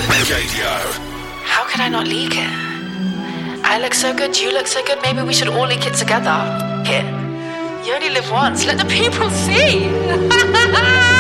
Radio. How could I not leak it? I look so good, you look so good, maybe we should all leak it together. Here. You only live once, let the people see.